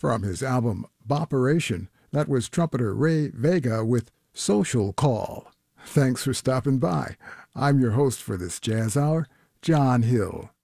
From his album Bopperation, that was trumpeter Ray Vega with Social Call. Thanks for stopping by. I'm your host for this Jazz Hour, John Hill.